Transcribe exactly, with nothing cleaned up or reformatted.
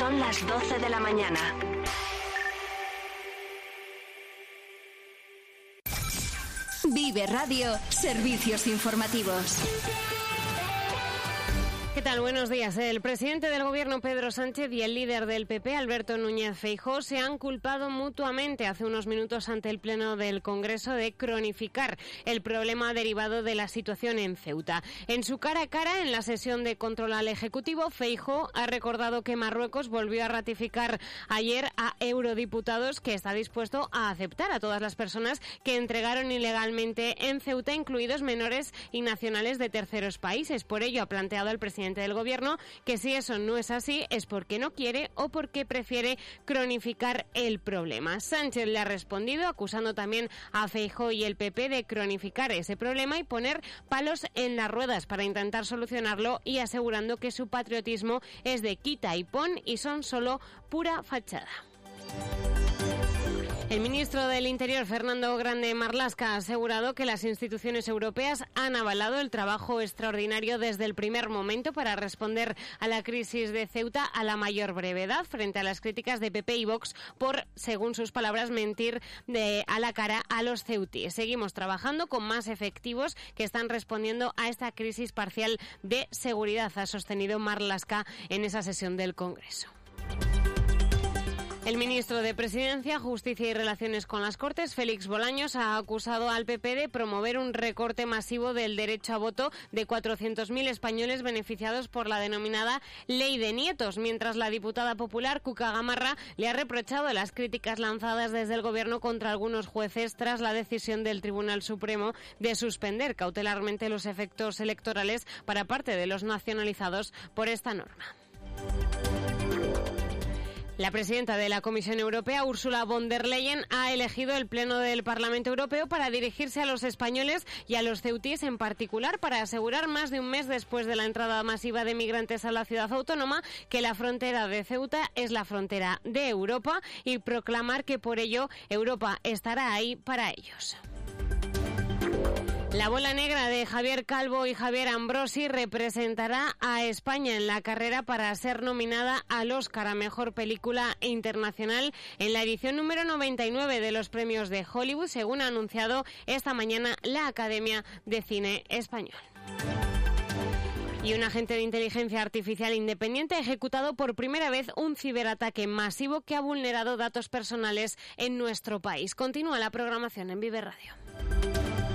Son las doce de la mañana. Vive Radio, servicios informativos. ¿Qué tal? Buenos días. El presidente del Gobierno, Pedro Sánchez, y el líder del P P, Alberto Núñez Feijóo, se han culpado mutuamente hace unos minutos ante el Pleno del Congreso de cronificar el problema derivado de la situación en Ceuta. En su cara a cara, en la sesión de control al Ejecutivo, Feijóo ha recordado que Marruecos volvió a ratificar ayer a eurodiputados que está dispuesto a aceptar a todas las personas que entregaron ilegalmente en Ceuta, incluidos menores y nacionales de terceros países. Por ello, ha planteado el presidente del Gobierno que si eso no es así es porque no quiere o porque prefiere cronificar el problema. Sánchez le ha respondido acusando también a Feijóo y el P P de cronificar ese problema y poner palos en las ruedas para intentar solucionarlo, y asegurando que su patriotismo es de quita y pon y son solo pura fachada. El ministro del Interior, Fernando Grande Marlaska, ha asegurado que las instituciones europeas han avalado el trabajo extraordinario desde el primer momento para responder a la crisis de Ceuta a la mayor brevedad, frente a las críticas de P P y Vox por, según sus palabras, mentir de a la cara a los ceutíes. Seguimos trabajando con más efectivos que están respondiendo a esta crisis parcial de seguridad, ha sostenido Marlaska en esa sesión del Congreso. El ministro de Presidencia, Justicia y Relaciones con las Cortes, Félix Bolaños, ha acusado al P P de promover un recorte masivo del derecho a voto de cuatrocientos mil españoles beneficiados por la denominada Ley de Nietos, mientras la diputada popular, Cuca Gamarra, le ha reprochado las críticas lanzadas desde el Gobierno contra algunos jueces tras la decisión del Tribunal Supremo de suspender cautelarmente los efectos electorales para parte de los nacionalizados por esta norma. La presidenta de la Comisión Europea, Ursula von der Leyen, ha elegido el Pleno del Parlamento Europeo para dirigirse a los españoles y a los ceutíes en particular, para asegurar más de un mes después de la entrada masiva de migrantes a la ciudad autónoma que la frontera de Ceuta es la frontera de Europa, y proclamar que por ello Europa estará ahí para ellos. La bola negra de Javier Calvo y Javier Ambrosi representará a España en la carrera para ser nominada al Oscar a Mejor Película Internacional en la edición número noventa y nueve de los premios de Hollywood, según ha anunciado esta mañana la Academia de Cine Español. Y un agente de inteligencia artificial independiente ha ejecutado por primera vez un ciberataque masivo que ha vulnerado datos personales en nuestro país. Continúa la programación en Vive Radio.